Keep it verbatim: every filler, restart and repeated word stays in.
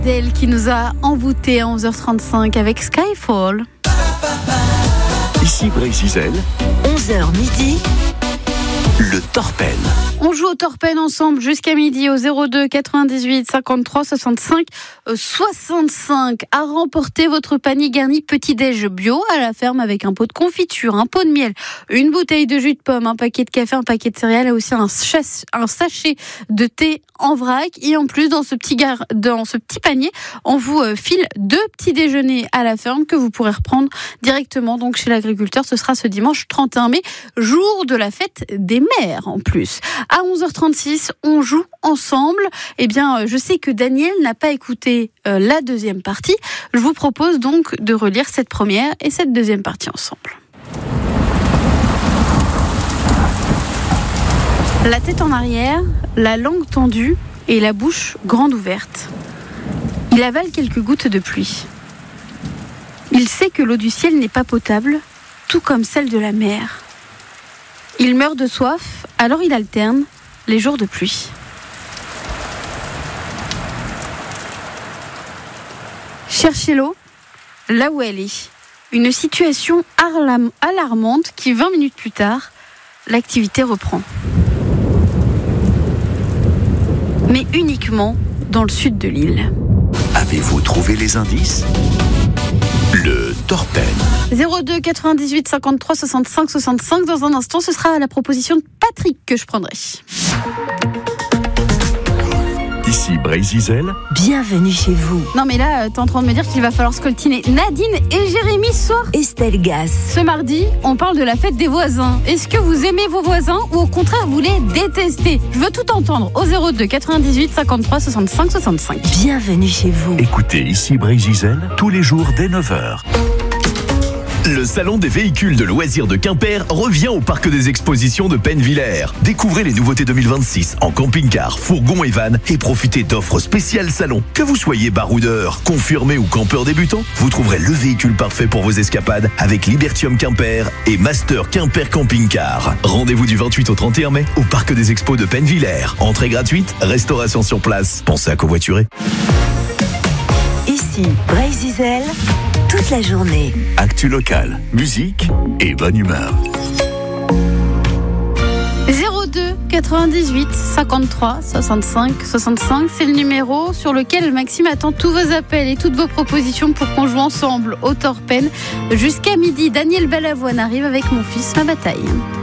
Adèle qui nous a envoûtés à onze heures trente-cinq avec Skyfall. Ici Brésil, onze heures midi, le Torpen. On joue au Torpen ensemble jusqu'à midi au zéro deux quatre-vingt-dix-huit cinquante-trois soixante-cinq soixante-cinq. À remporter votre panier garni petit-déj bio à la ferme avec un pot de confiture, un pot de miel, une bouteille de jus de pomme, un paquet de café, un paquet de céréales et aussi un, chasse, un sachet de thé en vrac. Et en plus, dans ce petit, gar, dans ce petit panier, on vous file deux petits déjeuners à la ferme que vous pourrez reprendre directement donc chez l'agriculteur. Ce sera ce dimanche trente et un mai, jour de la fête des mères en plus. À onze heures trente-six, on joue ensemble. Eh bien, je sais que Daniel n'a pas écouté euh, la deuxième partie. Je vous propose donc de relire cette première et cette deuxième partie ensemble. La tête en arrière, la langue tendue et la bouche grande ouverte. Il avale quelques gouttes de pluie. Il sait que l'eau du ciel n'est pas potable, tout comme celle de la mer. Il meurt de soif, alors il alterne les jours de pluie. Cherchez l'eau là où elle est. Une situation alarmante qui, vingt minutes plus tard, l'activité reprend. Mais uniquement dans le sud de l'île. Avez-vous trouvé les indices ? Le Torpen. zéro deux quatre-vingt-dix-huit cinquante-trois soixante-cinq soixante-cinq. Dans un instant, ce sera la proposition de Patrick que je prendrai. Ici Brésil. bienvenue chez vous. Non mais là, t'es en train de me dire qu'il va falloir scoltiner Nadine et Jérémy ce soir. Estelle Gass. Ce mardi, on parle de la fête des voisins. Est-ce que vous aimez vos voisins ou au contraire vous les détestez ? Je veux tout entendre au zéro deux quatre-vingt-dix-huit cinquante-trois soixante-cinq soixante-cinq. Bienvenue chez vous. Écoutez Ici Brésil tous les jours dès neuf heures. Le salon des véhicules de loisirs de Quimper revient au parc des expositions de Pennevillers. Découvrez les nouveautés deux mille vingt-six en camping-car, fourgon et van et profitez d'offres spéciales salon. Que vous soyez baroudeur, confirmé ou campeur débutant, vous trouverez le véhicule parfait pour vos escapades avec Libertium Quimper et Master Quimper Camping Car. Rendez-vous du vingt-huit au trente et un mai au parc des expos de Pennevillers. Entrée gratuite, restauration sur place. Pensez à covoiturer. Ici Brésil, toute la journée. Actu local, musique et bonne humeur. zéro deux quatre-vingt-dix-huit cinquante-trois soixante-cinq soixante-cinq, c'est le numéro sur lequel Maxime attend tous vos appels et toutes vos propositions pour qu'on joue ensemble au Torpen. Jusqu'à midi, Daniel Balavoine arrive avec Mon fils, ma bataille.